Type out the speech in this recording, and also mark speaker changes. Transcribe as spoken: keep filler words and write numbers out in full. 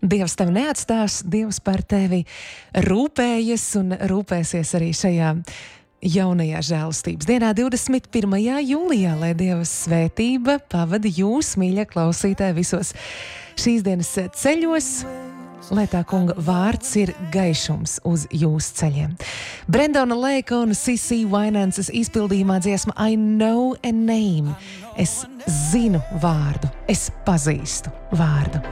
Speaker 1: Dievs tevi neatstās, Dievs par tevi rūpējas un rūpēsies arī šajā jaunajā žēlastības dienā, divdesmit pirmajā jūlijā, lai Dieva svētība pavada jūs, mīļie klausītāji, visos šīs dienas ceļos, lai tā kunga vārds ir gaišums uz jūsu ceļiem. Brendona Leika un Sissy Winans izpildījumā dziesma I know a name. Es zinu vārdu, es pazīstu vārdu.